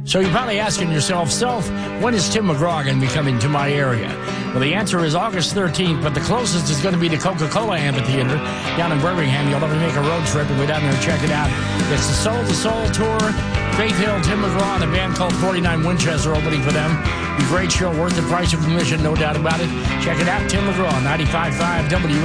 So you're probably asking yourself, Self, when is Tim McGraw going to be coming to my area? Well, the answer is August 13th, but the closest is going to be the Coca-Cola Amphitheater down in Birmingham. You'll have to make a road trip and go down there and check it out. It's the Soul to Soul Tour. Faith Hill, Tim McGraw, and a band called 49 Winchester opening for them. Be a great show, worth the price of admission, no doubt about it. Check it out, Tim McGraw, 95.5 W.